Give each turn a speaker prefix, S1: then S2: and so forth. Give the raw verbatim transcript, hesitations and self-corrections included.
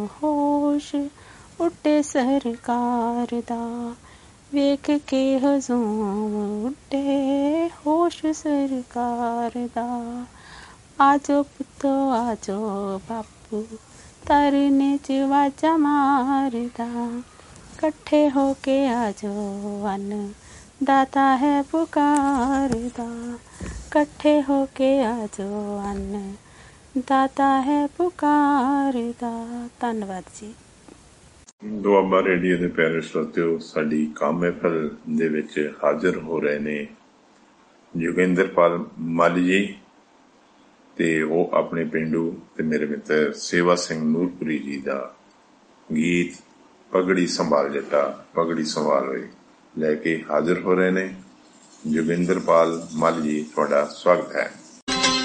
S1: ਹੋਸ਼ ਉੱਡੇ ਸਰਕਾਰ ਦਾ, ਵੇਖ ਕੇ ਹਜ਼ੂਮ ਉੱਡੇ ਹੋਸ਼ ਸਰਕਾਰ ਦਾ। ਆਜੋ ਪੁੱਤੋ ਆਜੋ ਬਾਪੂ ਧਰਨੇ 'ਚ ਵਾਜਾਂ ਮਾਰਦਾ, ਇਕੱਠੇ ਹੋ ਕੇ ਆਜੋ ਅੰਨ ਦਾਤਾ ਹੈ ਪੁਕਾਰਦਾ, ਇਕੱਠੇ ਹੋ ਕੇ ਆਜੋ ਅੰਨ ਦਾਤਾ ਹੈ ਪੁਕਾਰਦਾ। ਧੰਨਵਾਦ ਜੀ।
S2: ਦੁਆਬਾ ਰੇਡੀਓ ਦੇ ਪਿਆਰੇ ਸਰੋਤਿਓ, ਸਾਡੀ ਕਾਮ ਮਹਿਫਲ ਦੇ ਵਿੱਚ ਹਾਜ਼ਰ ਹੋ ਰਹੇ ਨੇ ਜੋਗਿੰਦਰਪਾਲ ਮਾਲੀ ਜੀ, ਤੇ ਉਹ ਆਪਣੇ ਪਿੰਡੂ ਤੇ ਮੇਰੇ ਮਿੱਤਰ ਸੇਵਾ ਸਿੰਘ ਨੂਰਪੁਰੀ ਜੀ ਦਾ ਗੀਤ ਪਗੜੀ ਸੰਭਾਲ ਜੱਟਾ ਪਗੜੀ ਸੰਭਾਲ ਹੋਏ ਲੈ ਕੇ ਹਾਜ਼ਰ ਹੋ ਰਹੇ ਨੇ। ਜੋਗਿੰਦਰਪਾਲ ਮਾਲੀ ਜੀ, ਤੁਹਾਡਾ ਸਵਾਗਤ ਹੈ।